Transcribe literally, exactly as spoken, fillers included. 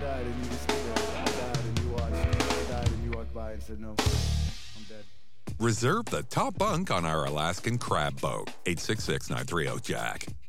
died and you just stood there. I died and you watched. I died and you walked by and said, no, I'm dead. Reserve the top bunk on our Alaskan crab boat. eight six six, nine three zero, Jack.